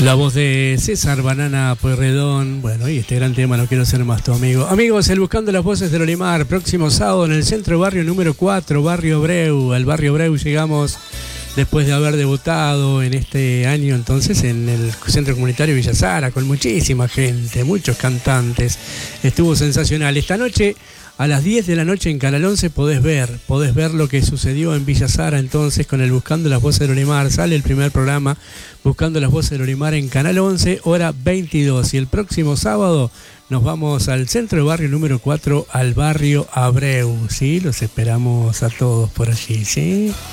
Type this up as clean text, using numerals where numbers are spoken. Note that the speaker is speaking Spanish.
La voz de César Banana Pueyrredón. Bueno, y este gran tema, No quiero ser más tu amigo. Amigos, el Buscando las Voces del Olimar, próximo sábado en el Centro Barrio número 4, Barrio Breu. Al Barrio Breu llegamos después de haber debutado en este año, entonces, en el Centro Comunitario Villa Sara, con muchísima gente, muchos cantantes. Estuvo sensacional. Esta noche, a las 10 de la noche en Canal 11 podés ver lo que sucedió en Villa Sara entonces con el Buscando las Voces del Olimar. Sale el primer programa Buscando las Voces del Olimar en Canal 11, hora 22. Y el próximo sábado nos vamos al Centro de Barrio número 4, al Barrio Abreu, ¿sí? Los esperamos a todos por allí, ¿sí?